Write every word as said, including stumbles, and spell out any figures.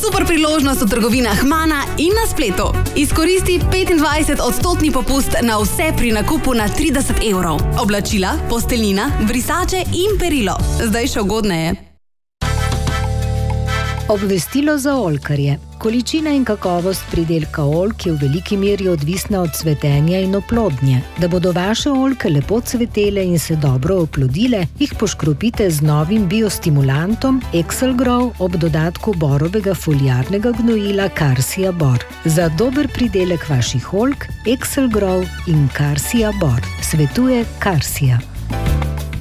super priložnost v trgovinah Mana in na spletu. Izkoristi petindvajset odstotni popust na vse pri nakupu na trideset evrov. Oblačila, posteljnina, brisače in perilo. Zdaj še ugodneje. Obvestilo za oljkarje. Količina in kakovost pridelka oljk je v veliki meri odvisna od cvetenja in oplodnje. Da bodo vaše oljke lepo cvetele in se dobro oplodile, jih poškropite z novim biostimulantom Excelgrow ob dodatku borovega foliarnega gnojila Carsia Bor. Za dober pridelek vaših oljk, Excelgrow in Carsia Bor. Svetuje Carsia.